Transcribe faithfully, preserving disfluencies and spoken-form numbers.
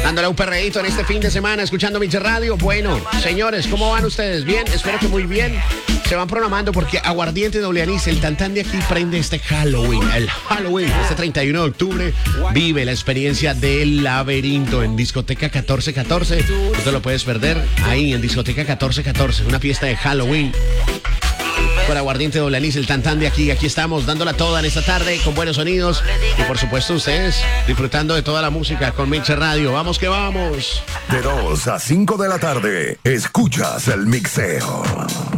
Dándole un perreíto en este fin de semana, escuchando Mix Radio. Bueno, señores, ¿cómo van ustedes? ¿Bien? Espero que muy bien. Se van programando porque Aguardiente Doble Anís, el tantán de aquí, prende este Halloween. El Halloween, este treinta y uno de octubre, vive la experiencia del laberinto en Discoteca catorce catorce. No te lo puedes perder ahí en Discoteca catorce catorce, una fiesta de Halloween. Con Aguardiente Doble Anís, el tantán de aquí. Aquí estamos dándola toda en esta tarde con buenos sonidos. Y por supuesto ustedes disfrutando de toda la música con Mix Radio. ¡Vamos que vamos! De dos a cinco de la tarde, escuchas el mixeo.